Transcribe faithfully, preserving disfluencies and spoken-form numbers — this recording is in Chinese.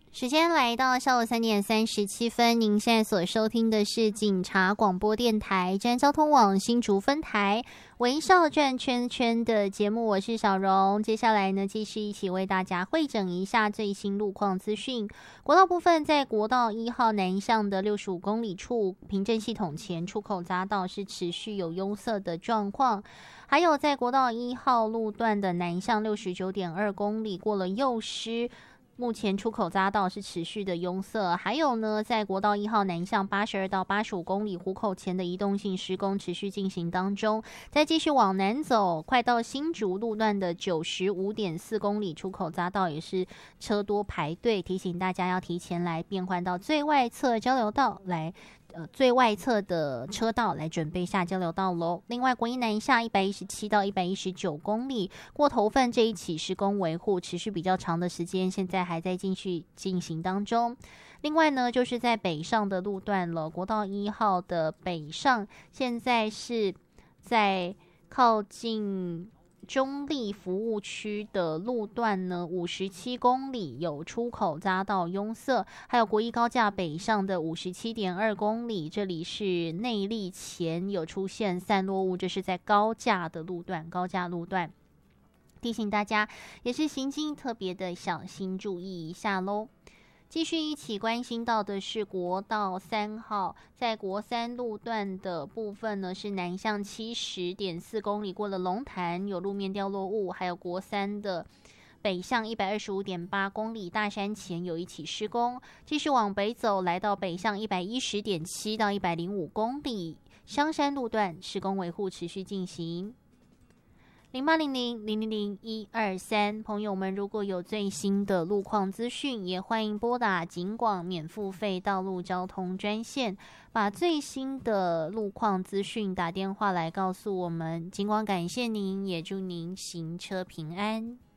时间来到下午三点三十七分，您现在所收听的是警察广播电台治安交通网新竹分台微笑转圈圈的节目，我是小荣。接下来呢，继续一起为大家汇整一下最新路况资讯。国道部分，在国道一号南向的六十五公里处，平镇系统前出口匝道是持续有拥塞的状况。还有在国道一号路段的南向六十九点二公里，过了幼师，目前出口匝道是持续的拥塞。还有呢，在国道一号南向八十二到八十五公里湖口前的移动性施工持续进行当中。再继续往南走，快到新竹路段的九十五点四公里出口匝道也是车多排队，提醒大家要提前来变换到最外侧交流道来。呃，最外侧的车道来准备下交流道喽。另外，国一南下一百一十七到一百一十九公里过头份这一起施工维护持续比较长的时间，现在还在继续进行当中。另外呢，就是在北上的路段了，国道一号的北上，现在是在靠近中立服务区的路段呢，五十七公里有出口匝道拥塞，还有国一高架北上的五十七点二公里，这里是内坜前有出现散落物，这是在高架的路段，高架路段，提醒大家也是行经特别的小心注意一下喽。继续一起关心到的是国道三号，在国三路段的部分呢，是南向七十点四公里，过了龙潭有路面掉落物，还有国三的北向一百二十五点八公里，大山前有一起施工。继续往北走，来到北向一百一十点七到一百零五公里，香山路段施工维护持续进行。零八零零零零零一二三，朋友们如果有最新的路况资讯，也欢迎拨打警广免付费道路交通专线，把最新的路况资讯打电话来告诉我们。警广感谢您，也祝您行车平安。